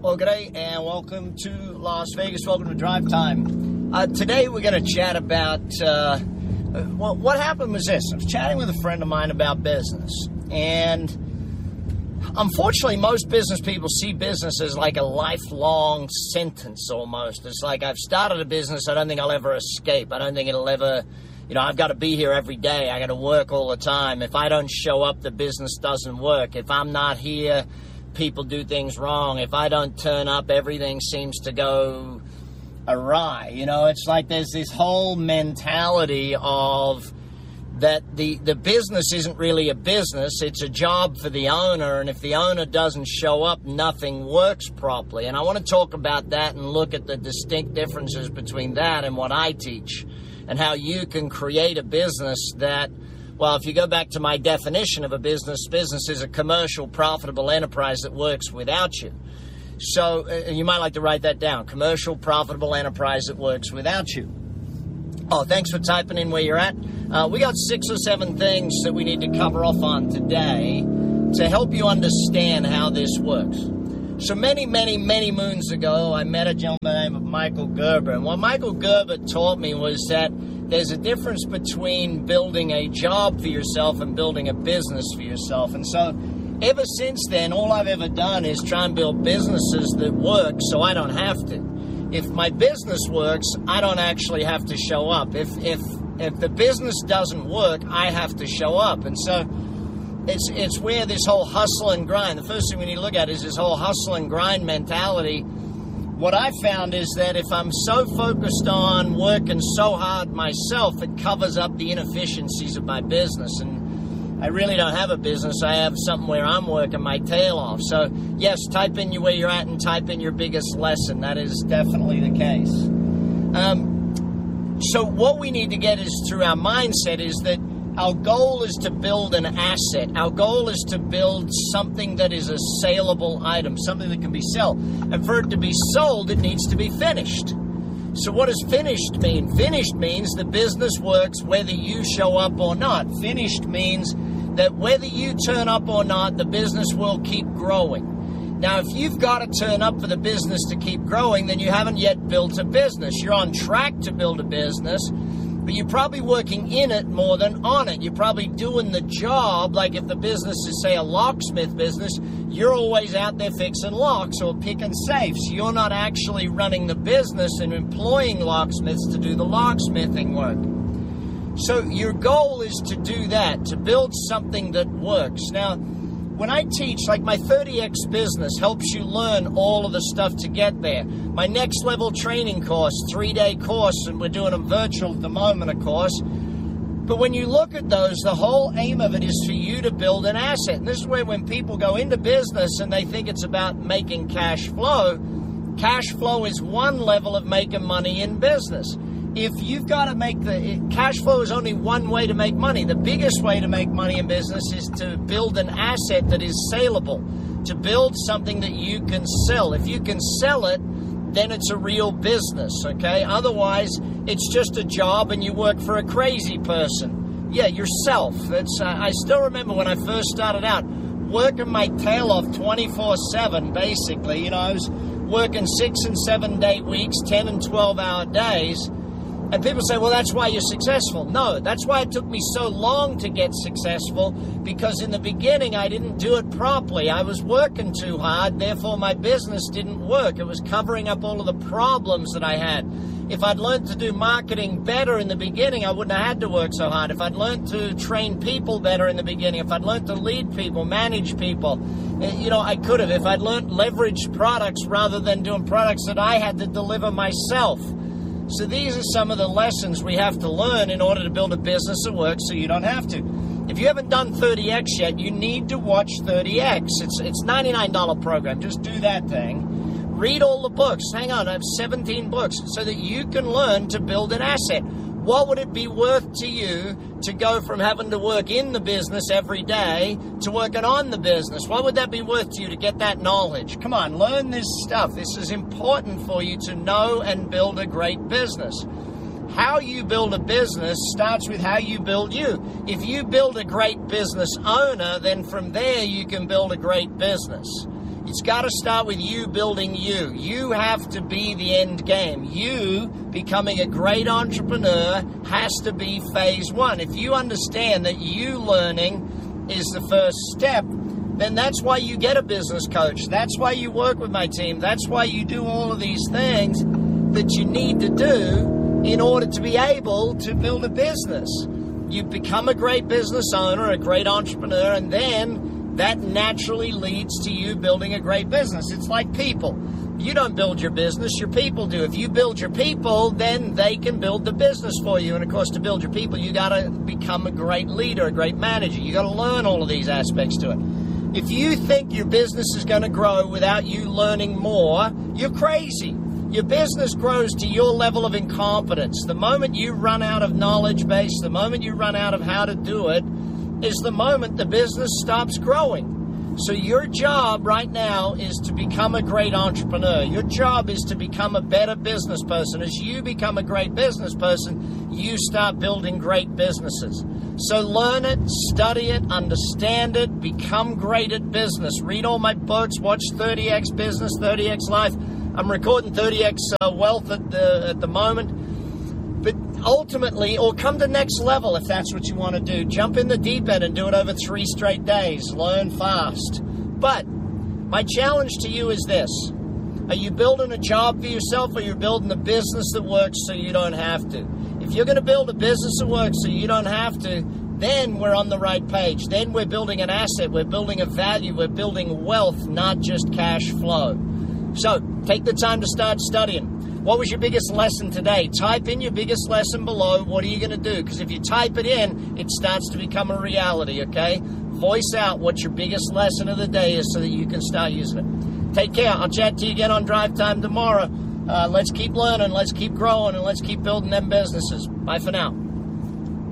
Well, good day and welcome to Las Vegas. Welcome to Drive Time. Today we're going to chat about, what happened was this. I was chatting with a friend of mine about business. And unfortunately, most business people see business as like a lifelong sentence almost. It's like, I've started a business, I don't think I'll ever escape. I don't think it'll ever, I've got to be here every day. I got to work all the time. If I don't show up, the business doesn't work. If I'm not here, people do things wrong. If I don't turn up, everything seems to go awry. It's like there's this whole mentality of that the business isn't really a business, it's a job for the owner, and if the owner doesn't show up, nothing works properly. And I want to talk about that and look at the distinct differences between that and what I teach, and how you can create a business that, well, if you go back to my definition of a business is a commercial, profitable enterprise that works without you. So you might like to write that down. Commercial, profitable enterprise that works without you. Oh, thanks for typing in where you're at. We got 6 or 7 things that we need to cover off on today to help you understand how this works. So many moons ago, I met a gentleman by the name of Michael Gerber. And what Michael Gerber taught me was that there's a difference between building a job for yourself and building a business for yourself. And so ever since then, all I've ever done is try and build businesses that work so I don't have to. If my business works, I don't actually have to show up. If the business doesn't work, I have to show up. And so it's where this whole hustle and grind, the first thing we need to look at is this whole hustle and grind mentality. What I found is that if I'm so focused on working so hard myself, it covers up the inefficiencies of my business. And I really don't have a business. I have something where I'm working my tail off. So, yes, type in where you're at and type in your biggest lesson. That is definitely the case. So what we need to get is through our mindset is that our goal is to build an asset. Our goal is to build something that is a saleable item, something that can be sold. And for it to be sold, it needs to be finished. So what does finished mean? Finished means the business works whether you show up or not. Finished means that whether you turn up or not, the business will keep growing. Now, if you've got to turn up for the business to keep growing, then you haven't yet built a business. You're on track to build a business, but you're probably working in it more than on it. You're probably doing the job, like if the business is, say, a locksmith business, you're always out there fixing locks or picking safes. You're not actually running the business and employing locksmiths to do the locksmithing work. So your goal is to do that, to build something that works. Now, when I teach, like my 30X business helps you learn all of the stuff to get there. My next level training course, 3-day course, and we're doing them virtual at the moment, of course. But when you look at those, the whole aim of it is for you to build an asset. And this is where when people go into business and they think it's about making cash flow is one level of making money in business. If you've got to cash flow is only one way to make money. The biggest way to make money in business is to build an asset that is saleable, to build something that you can sell. If you can sell it, then it's a real business, okay? Otherwise, it's just a job and you work for a crazy person. Yeah, yourself. I still remember when I first started out, working my tail off 24/7, basically. I was working 6 and 7 day weeks, 10 and 12-hour days. And people say, well, that's why you're successful. No, that's why it took me so long to get successful, because in the beginning I didn't do it properly. I was working too hard, therefore my business didn't work. It was covering up all of the problems that I had. If I'd learned to do marketing better in the beginning, I wouldn't have had to work so hard. If I'd learned to train people better in the beginning, if I'd learned to lead people, manage people, I could have. If I'd learned leverage products rather than doing products that I had to deliver myself. So these are some of the lessons we have to learn in order to build a business that works so you don't have to. If you haven't done 30X yet, you need to watch 30X. It's a $99 program. Just do that thing. Read all the books. Hang on, I have 17 books so that you can learn to build an asset. What would it be worth to you to go from having to work in the business every day to working on the business? What would that be worth to you to get that knowledge? Come on, learn this stuff. This is important for you to know and build a great business. How you build a business starts with how you build you. If you build a great business owner, then from there you can build a great business. It's got to start with you building you. You have to be the end game. You becoming a great entrepreneur has to be phase one. If you understand that you learning is the first step, then that's why you get a business coach. That's why you work with my team. That's why you do all of these things that you need to do in order to be able to build a business. You become a great business owner, a great entrepreneur, and then that naturally leads to you building a great business. It's like people. You don't build your business, your people do. If you build your people, then they can build the business for you. And of course, to build your people, you got to become a great leader, a great manager. You got to learn all of these aspects to it. If you think your business is going to grow without you learning more, you're crazy. Your business grows to your level of incompetence. The moment you run out of knowledge base, the moment you run out of how to do it, is the moment the business stops growing. So your job right now is to become a great entrepreneur. Your job is to become a better business person. As you become a great business person, you start building great businesses. So learn it, study it, understand it, become great at business. Read all my books, watch 30X Business, 30X Life. I'm recording 30X Wealth at the moment. But ultimately, or come to next level if that's what you want to do. Jump in the deep end and do it over 3 straight days. Learn fast. But my challenge to you is this. Are you building a job for yourself, or you're building a business that works so you don't have to? If you're going to build a business that works so you don't have to, then we're on the right page. Then we're building an asset. We're building a value. We're building wealth, not just cash flow. So take the time to start studying. What was your biggest lesson today? Type in your biggest lesson below. What are you going to do? Because if you type it in, it starts to become a reality, okay? Voice out what your biggest lesson of the day is so that you can start using it. Take care. I'll chat to you again on Drive Time tomorrow. Let's keep learning, let's keep growing, and let's keep building them businesses. Bye for now.